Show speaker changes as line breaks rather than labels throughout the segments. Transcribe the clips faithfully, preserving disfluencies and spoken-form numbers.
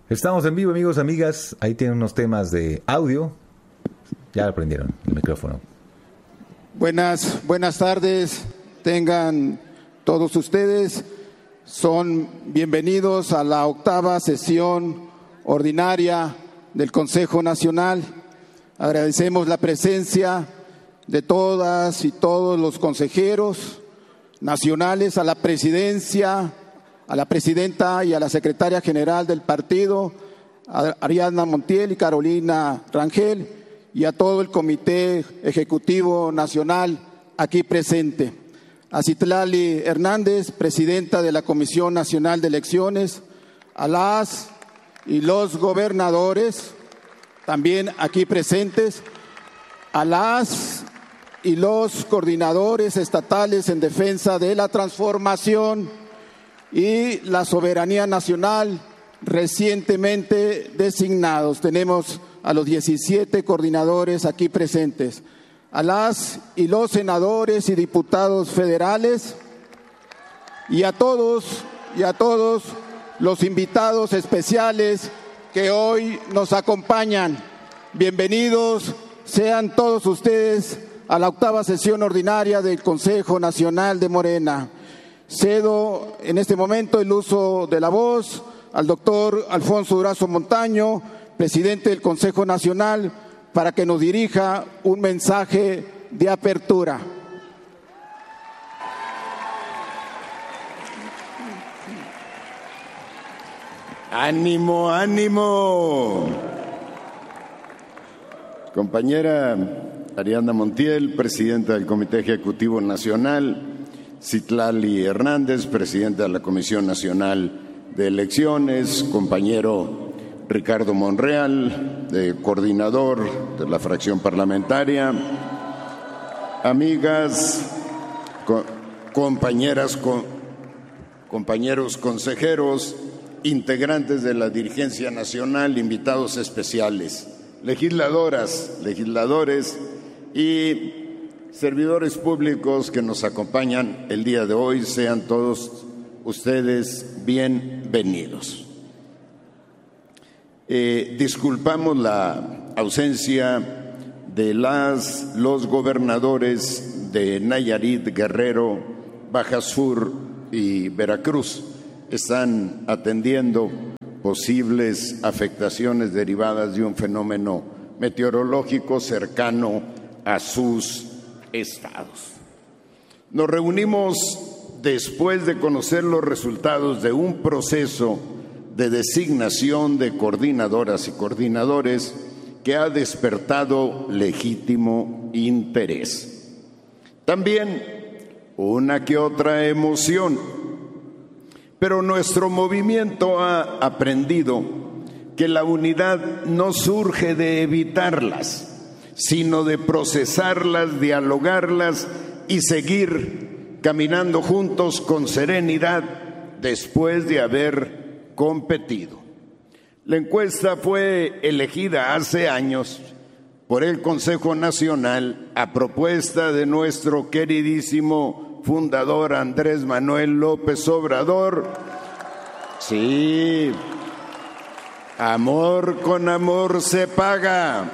Estamos en vivo, amigos, amigas. Ahí tienen unos temas de audio. Ya aprendieron el micrófono.
Buenas, buenas tardes. Tengan todos ustedes. Son bienvenidos a la octava sesión ordinaria del Consejo Nacional. Agradecemos la presencia de todas y todos los consejeros nacionales, a la presidencia, a la presidenta y a la secretaria general del partido, a Ariadna Montiel y Carolina Rangel, y a todo el Comité Ejecutivo Nacional aquí presente. A Citlali Hernández, presidenta de la Comisión Nacional de Elecciones, a las y los gobernadores, también aquí presentes, a las y los coordinadores estatales en defensa de la transformación y la soberanía nacional recientemente designados. Tenemos a los diecisiete coordinadores aquí presentes, a las y los senadores y diputados federales y a todos y a todos los invitados especiales que hoy nos acompañan. Bienvenidos sean todos ustedes a la octava sesión ordinaria del Consejo Nacional de Morena. Cedo en este momento el uso de la voz al doctor Alfonso Durazo Montaño, presidente del Consejo Nacional, para que nos dirija un mensaje de apertura.
¡Ánimo, ánimo! Compañera Ariadna Montiel, presidenta del Comité Ejecutivo Nacional, Citlali Hernández, presidenta de la Comisión Nacional de Elecciones, compañero Ricardo Monreal, de coordinador de la fracción parlamentaria, amigas, co compañeras, co compañeros consejeros, integrantes de la dirigencia nacional, invitados especiales, legisladoras, legisladores y servidores públicos que nos acompañan el día de hoy, sean todos ustedes bienvenidos. Eh, disculpamos la ausencia de las, los gobernadores de Nayarit, Guerrero, Baja Sur y Veracruz. Están atendiendo posibles afectaciones derivadas de un fenómeno meteorológico cercano a sus estados. Nos reunimos después de conocer los resultados de un proceso de designación de coordinadoras y coordinadores que ha despertado legítimo interés. También una que otra emoción, pero nuestro movimiento ha aprendido que la unidad no surge de evitarlas, sino de procesarlas, dialogarlas y seguir caminando juntos con serenidad después de haber competido. La encuesta fue elegida hace años por el Consejo Nacional a propuesta de nuestro queridísimo fundador Andrés Manuel López Obrador. Sí, amor con amor se paga.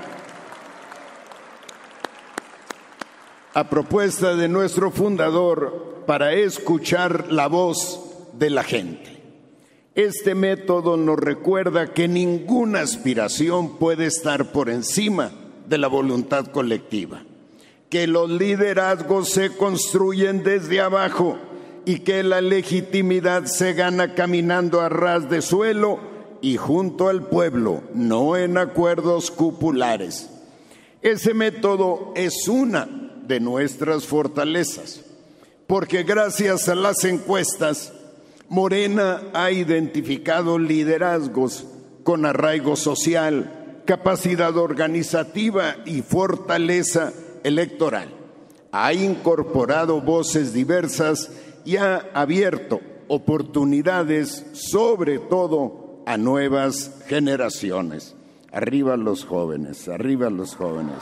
A propuesta de nuestro fundador para escuchar la voz de la gente. Este método nos recuerda que ninguna aspiración puede estar por encima de la voluntad colectiva, que los liderazgos se construyen desde abajo y que la legitimidad se gana caminando a ras de suelo y junto al pueblo, no en acuerdos cupulares. Ese método es una de nuestras fortalezas, porque gracias a las encuestas, Morena ha identificado liderazgos con arraigo social, capacidad organizativa y fortaleza electoral. Ha incorporado voces diversas y ha abierto oportunidades, sobre todo a nuevas generaciones. Arriba los jóvenes, arriba los jóvenes.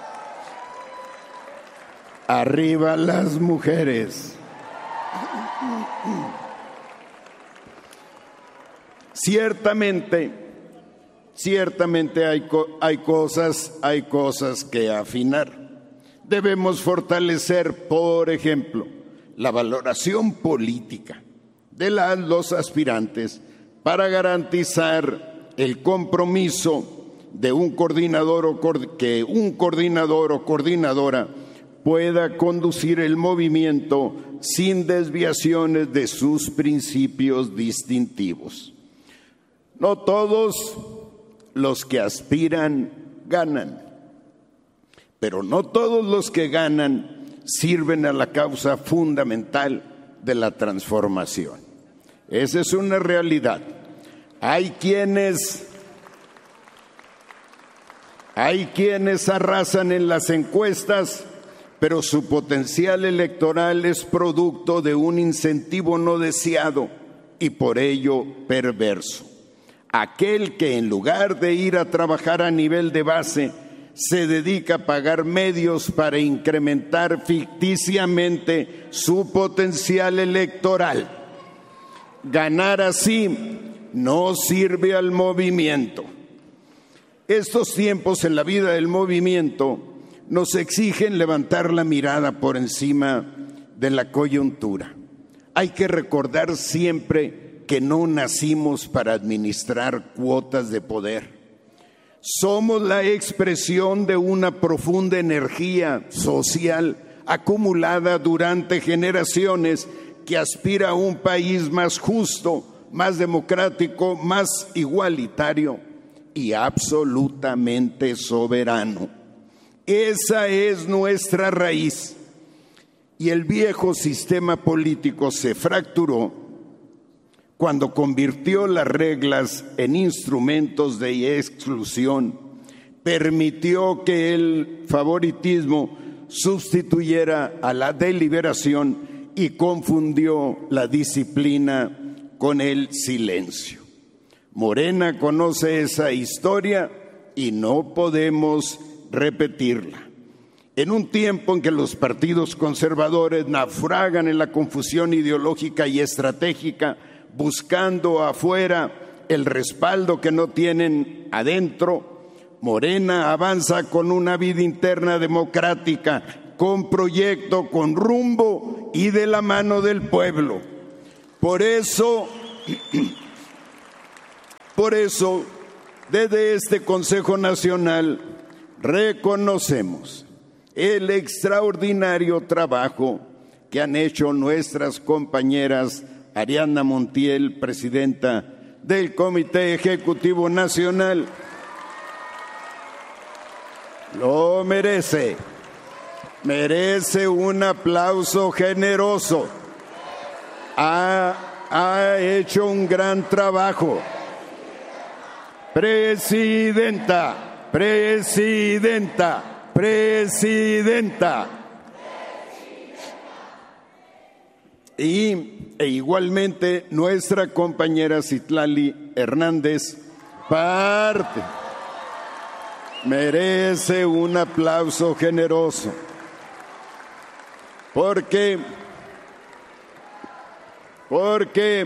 Arriba las mujeres. Ciertamente, Ciertamente hay, hay cosas, hay cosas que afinar. Debemos fortalecer, por ejemplo, la valoración política de las, los aspirantes para garantizar el compromiso de un coordinador o que un coordinador o coordinadora pueda conducir el movimiento sin desviaciones de sus principios distintivos. No todos los que aspiran ganan, pero no todos los que ganan sirven a la causa fundamental de la transformación. Esa es una realidad. Hay quienes, hay quienes arrasan en las encuestas, pero su potencial electoral es producto de un incentivo no deseado y por ello perverso. Aquel que en lugar de ir a trabajar a nivel de base, se dedica a pagar medios para incrementar ficticiamente su potencial electoral. Ganar así no sirve al movimiento. Estos tiempos en la vida del movimiento nos exigen levantar la mirada por encima de la coyuntura. Hay que recordar siempre que no nacimos para administrar cuotas de poder. Somos la expresión de una profunda energía social acumulada durante generaciones que aspira a un país más justo, más democrático, más igualitario y absolutamente soberano. Esa es nuestra raíz. Y el viejo sistema político se fracturó cuando convirtió las reglas en instrumentos de exclusión, permitió que el favoritismo sustituyera a la deliberación y confundió la disciplina con el silencio. Morena conoce esa historia y no podemos repetirla. En un tiempo en que los partidos conservadores naufragan en la confusión ideológica y estratégica, buscando afuera el respaldo que no tienen adentro, Morena avanza con una vida interna democrática, con proyecto, con rumbo y de la mano del pueblo. Por eso, por eso, desde este Consejo Nacional reconocemos el extraordinario trabajo que han hecho nuestras compañeras Ariadna Montiel, presidenta del Comité Ejecutivo Nacional. Lo merece, merece un aplauso generoso. Ha, ha hecho un gran trabajo. Presidenta, presidenta, presidenta. Y e igualmente nuestra compañera Citlali Hernández, parte, merece un aplauso generoso, porque, porque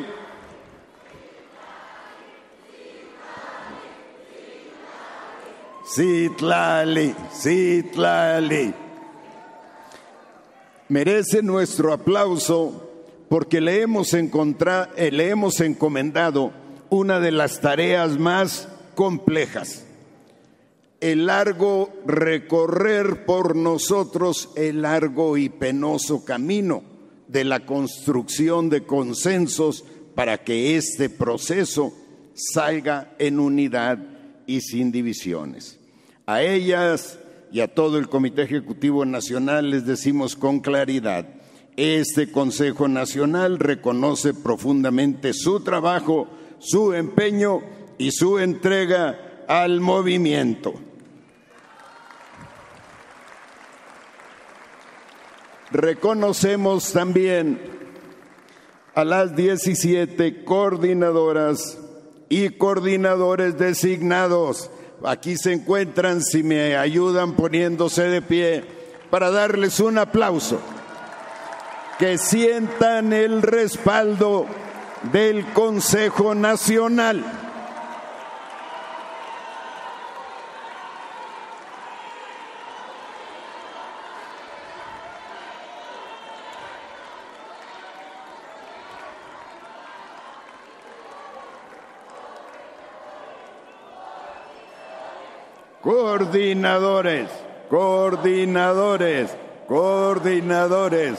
Citlali, Citlali, merece nuestro aplauso porque le hemos, encontrado, eh, le hemos encomendado una de las tareas más complejas, el largo recorrer por nosotros el largo y penoso camino de la construcción de consensos para que este proceso salga en unidad y sin divisiones. A ellas y a todo el Comité Ejecutivo Nacional les decimos con claridad: este Consejo Nacional reconoce profundamente su trabajo, su empeño y su entrega al movimiento. Reconocemos también a las diecisiete coordinadoras y coordinadores designados. Aquí se encuentran, si me ayudan poniéndose de pie, para darles un aplauso. Que sientan el respaldo del Consejo Nacional. coordinadores, coordinadores, coordinadores.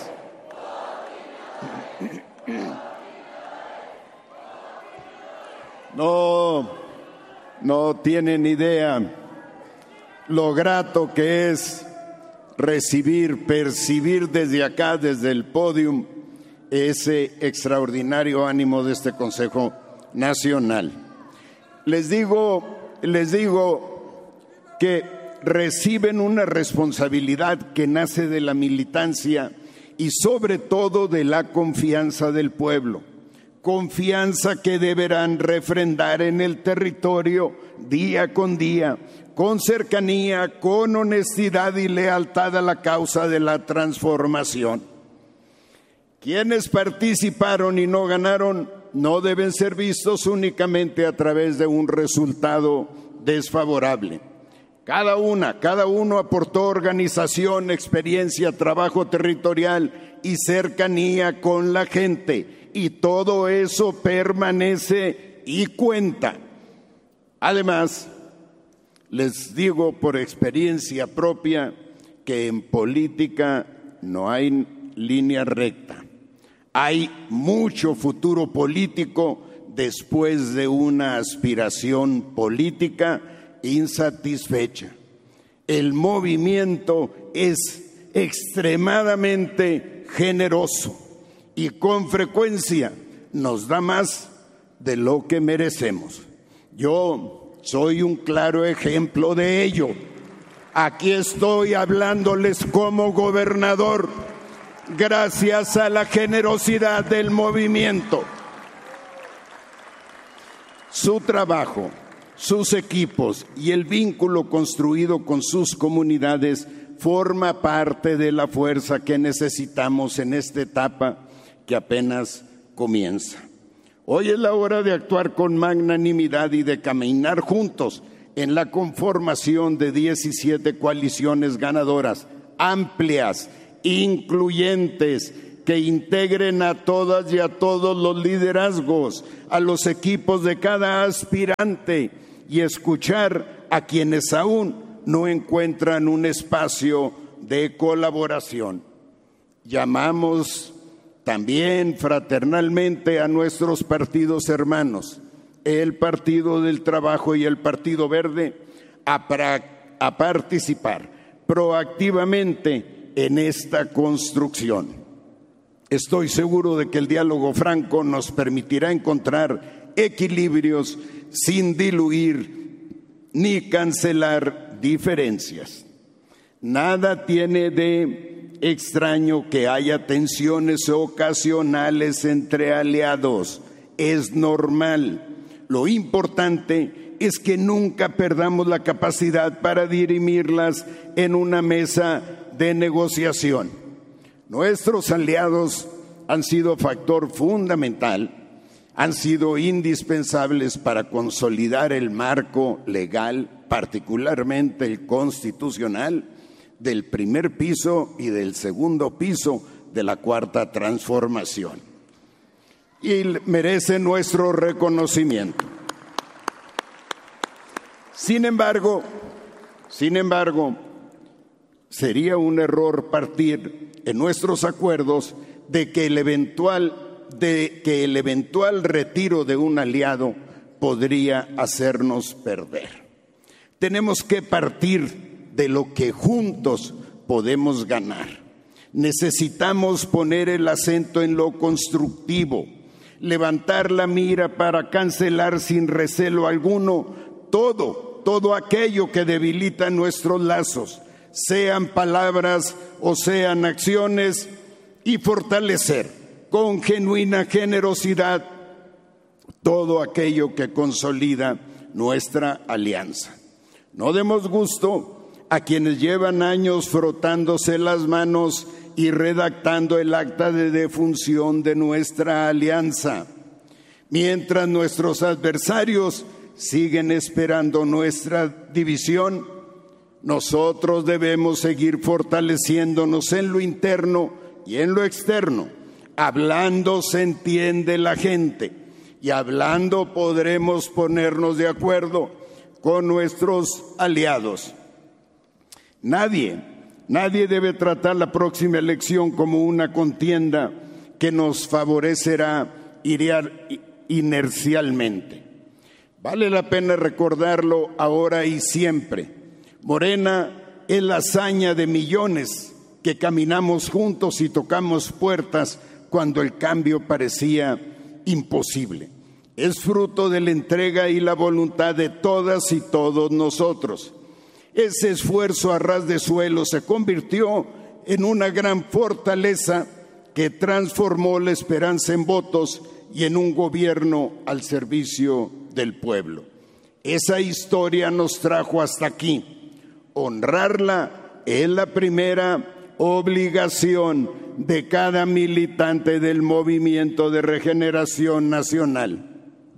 No, no tienen idea lo grato que es recibir, percibir desde acá, desde el podium, ese extraordinario ánimo de este Consejo Nacional. Les digo, les digo que reciben una responsabilidad que nace de la militancia y sobre todo de la confianza del pueblo. Confianza que deberán refrendar en el territorio día con día, con cercanía, con honestidad y lealtad a la causa de la transformación. Quienes participaron y no ganaron no deben ser vistos únicamente a través de un resultado desfavorable. Cada una, cada uno aportó organización, experiencia, trabajo territorial y cercanía con la gente. Y todo eso permanece y cuenta. Además, les digo por experiencia propia que en política no hay línea recta. Hay mucho futuro político después de una aspiración política insatisfecha. El movimiento es extremadamente generoso y con frecuencia nos da más de lo que merecemos. Yo soy un claro ejemplo de ello. Aquí estoy hablándoles como gobernador, gracias a la generosidad del movimiento. Su trabajo, sus equipos y el vínculo construido con sus comunidades forma parte de la fuerza que necesitamos en esta etapa que apenas comienza. Hoy es la hora de actuar con magnanimidad y de caminar juntos en la conformación de diecisiete coaliciones ganadoras, amplias, incluyentes, que integren a todas y a todos los liderazgos, a los equipos de cada aspirante y escuchar a quienes aún no encuentran un espacio de colaboración. Llamamos también fraternalmente a nuestros partidos hermanos, el Partido del Trabajo y el Partido Verde, a, pra, a participar proactivamente en esta construcción. Estoy seguro de que el diálogo franco nos permitirá encontrar equilibrios sin diluir ni cancelar diferencias. Nada tiene de extraño que haya tensiones ocasionales entre aliados. Es normal. Lo importante es que nunca perdamos la capacidad para dirimirlas en una mesa de negociación. Nuestros aliados han sido factor fundamental, han sido indispensables para consolidar el marco legal, particularmente el constitucional, del primer piso y del segundo piso de la Cuarta Transformación. Y merece nuestro reconocimiento. Sin embargo, sin embargo, sería un error partir en nuestros acuerdos de que el eventual, de que el eventual retiro de un aliado podría hacernos perder. Tenemos que partir de lo que juntos podemos ganar. Necesitamos poner el acento en lo constructivo, levantar la mira para cancelar sin recelo alguno todo, todo aquello que debilita nuestros lazos, sean palabras o sean acciones, y fortalecer con genuina generosidad todo aquello que consolida nuestra alianza. No demos gusto a quienes llevan años frotándose las manos y redactando el acta de defunción de nuestra alianza, mientras nuestros adversarios siguen esperando nuestra división. Nosotros debemos seguir fortaleciéndonos en lo interno y en lo externo. Hablando se entiende la gente y hablando podremos ponernos de acuerdo con nuestros aliados. Nadie, nadie debe tratar la próxima elección como una contienda que nos favorecerá inercialmente. Vale la pena recordarlo ahora y siempre. Morena es la hazaña de millones que caminamos juntos y tocamos puertas cuando el cambio parecía imposible. Es fruto de la entrega y la voluntad de todas y todos nosotros. Ese esfuerzo a ras de suelo se convirtió en una gran fortaleza que transformó la esperanza en votos y en un gobierno al servicio del pueblo. Esa historia nos trajo hasta aquí. Honrarla es la primera obligación de cada militante del Movimiento de Regeneración Nacional.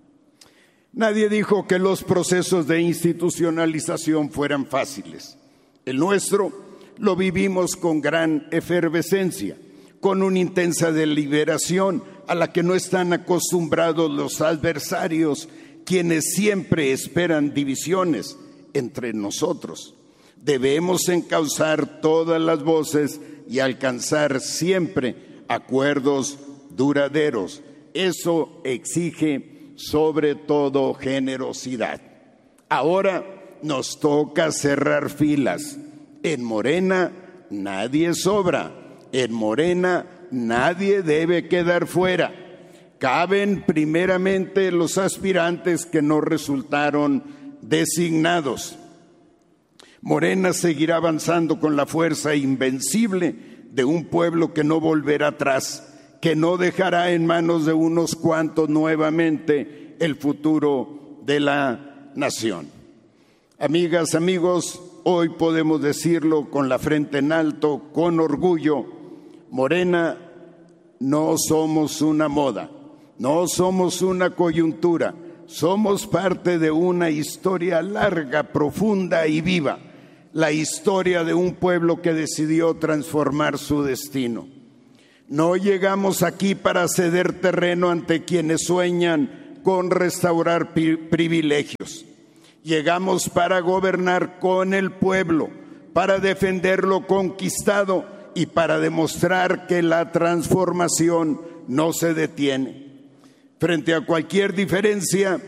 Nadie dijo que los procesos de institucionalización fueran fáciles. El nuestro lo vivimos con gran efervescencia, con una intensa deliberación a la que no están acostumbrados los adversarios, quienes siempre esperan divisiones entre nosotros. Debemos encauzar todas las voces y alcanzar siempre acuerdos duraderos. Eso exige sobre todo generosidad. Ahora nos toca cerrar filas. En Morena nadie sobra. En Morena nadie debe quedar fuera. Caben primeramente los aspirantes que no resultaron designados. Morena seguirá avanzando con la fuerza invencible de un pueblo que no volverá atrás, que no dejará en manos de unos cuantos nuevamente el futuro de la nación. Amigas, amigos, hoy podemos decirlo con la frente en alto, con orgullo: Morena no somos una moda, no somos una coyuntura, somos parte de una historia larga, profunda y viva, la historia de un pueblo que decidió transformar su destino. No llegamos aquí para ceder terreno ante quienes sueñan con restaurar privilegios. Llegamos para gobernar con el pueblo, para defender lo conquistado y para demostrar que la transformación no se detiene. Frente a cualquier diferencia,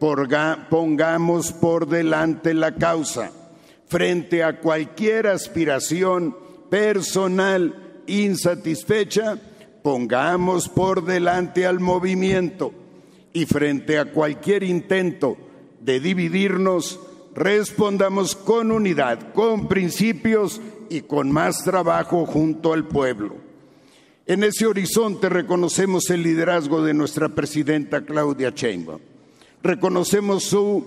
pongamos por delante la causa. Frente a cualquier aspiración personal insatisfecha, pongamos por delante al movimiento, y frente a cualquier intento de dividirnos, respondamos con unidad, con principios y con más trabajo junto al pueblo. En ese horizonte reconocemos el liderazgo de nuestra presidenta Claudia Sheinbaum. Reconocemos su,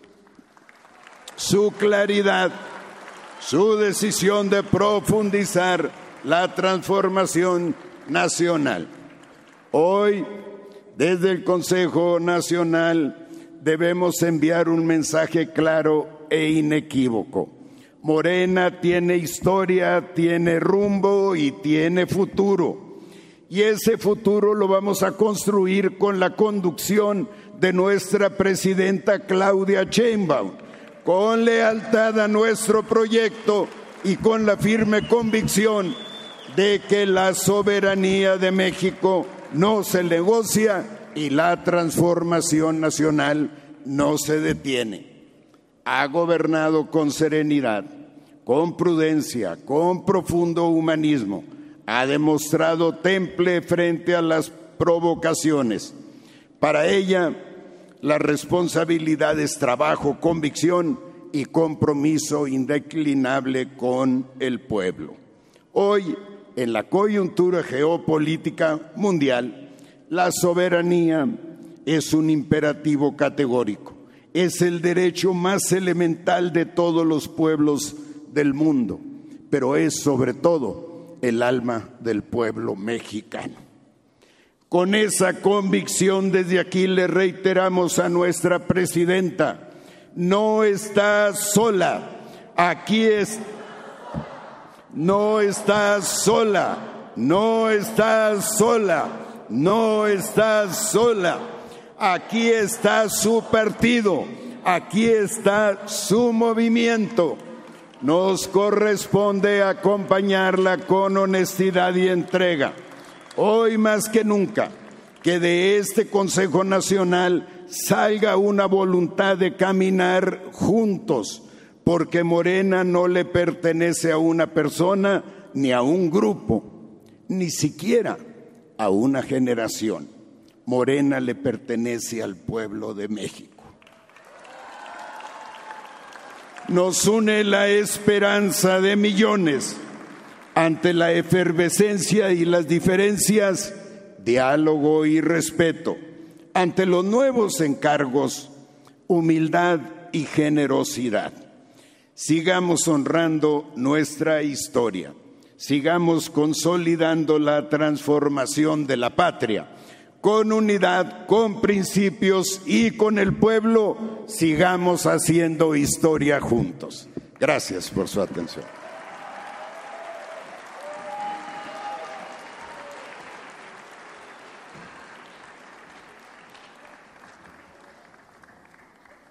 su claridad, su decisión de profundizar la transformación nacional. Hoy, desde el Consejo Nacional, debemos enviar un mensaje claro e inequívoco. Morena tiene historia, tiene rumbo y tiene futuro. Y ese futuro lo vamos a construir con la conducción de nuestra presidenta Claudia Sheinbaum, con lealtad a nuestro proyecto y con la firme convicción de que la soberanía de México no se negocia y la transformación nacional no se detiene. Ha gobernado con serenidad, con prudencia, con profundo humanismo. Ha demostrado temple frente a las provocaciones. Para ella, la responsabilidad es trabajo, convicción y compromiso indeclinable con el pueblo. Hoy, en la coyuntura geopolítica mundial, la soberanía es un imperativo categórico. Es el derecho más elemental de todos los pueblos del mundo, pero es sobre todo el alma del pueblo mexicano. Con esa convicción, desde aquí le reiteramos a nuestra presidenta: no está sola, aquí es, no está sola, no está sola, no está sola. Aquí está su partido, aquí está su movimiento. Nos corresponde acompañarla con honestidad y entrega. Hoy más que nunca, que de este Consejo Nacional salga una voluntad de caminar juntos, porque Morena no le pertenece a una persona ni a un grupo, ni siquiera a una generación. Morena le pertenece al pueblo de México. Nos une la esperanza de millones. Ante la efervescencia y las diferencias, diálogo y respeto. Ante los nuevos encargos, humildad y generosidad. Sigamos honrando nuestra historia. Sigamos consolidando la transformación de la patria. Con unidad, con principios y con el pueblo, sigamos haciendo historia juntos. Gracias por su atención.